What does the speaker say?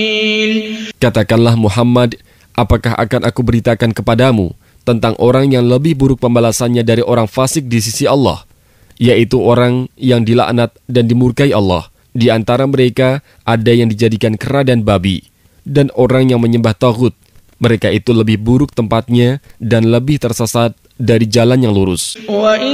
Katakanlah Muhammad, apakah akan aku beritakan kepadamu tentang orang yang lebih buruk pembalasannya dari orang fasik di sisi Allah, yaitu orang yang dilaknat dan dimurkai Allah. Di antara mereka ada yang dijadikan kera dan babi, dan orang yang menyembah taghut. Mereka itu lebih buruk tempatnya dan lebih tersesat dari jalan yang lurus.